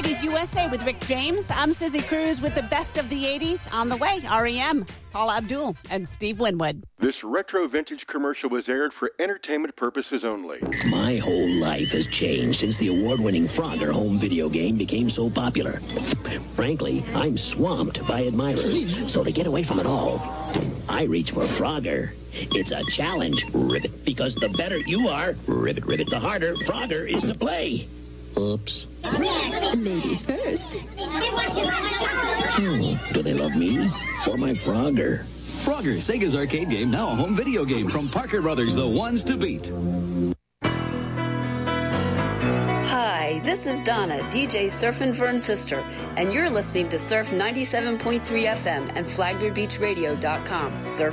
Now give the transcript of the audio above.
80s USA with Rick James. I'm Susie Cruz with the best of the 80s on the way. REM, Paula Abdul, and Steve Winwood. This retro vintage commercial was aired for entertainment purposes only. My whole life has changed since the award-winning Frogger home video game became so popular. Frankly, I'm swamped by admirers. So to get away from it all, I reach for Frogger. It's a challenge, Ribbit, because the better you are, Ribbit, the harder Frogger is to play. Oops. Ladies first. Do they love me or my Frogger? Frogger, Sega's arcade game, now a home video game from Parker Brothers, the ones to beat. Hi, this is Donna, DJ Surf and Vern's sister, and you're listening to Surf 97.3 FM and FlaglerBeachRadio.com. Surf